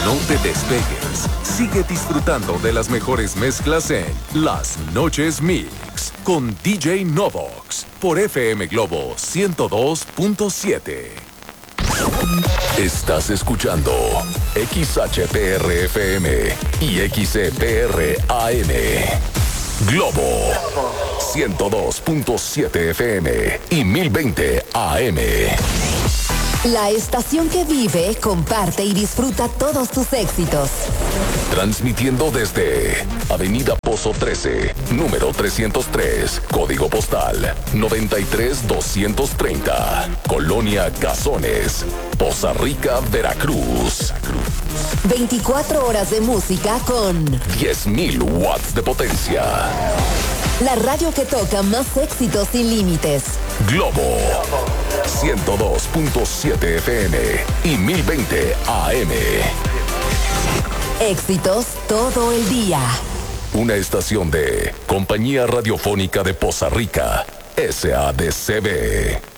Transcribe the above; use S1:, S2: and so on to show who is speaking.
S1: No te despegues. Sigue disfrutando de las mejores mezclas en Las Noches Mix con DJ Novox por FM Globo 102.7. Estás escuchando XHPR-FM y XCPR-AM. Globo 102.7 FM y 1020 AM.
S2: La estación que vive, comparte y disfruta todos tus éxitos.
S1: Transmitiendo desde Avenida Pozo 13, número 303, código postal 93230, Colonia Cazones, Poza Rica, Veracruz.
S2: 24 horas de música con
S1: 10.000 watts de potencia.
S2: La radio que toca más éxitos sin límites.
S1: Globo 102.7 FM y 1020 AM.
S2: Éxitos todo el día.
S1: Una estación de Compañía Radiofónica de Poza Rica, SADCB.